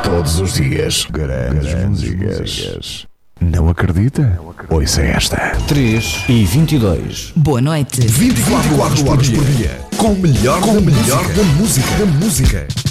Todos os dias, grandes músicas. Não acredita? Ouça esta. 3:22. Boa noite. 24 horas por dia. Com o melhor da música.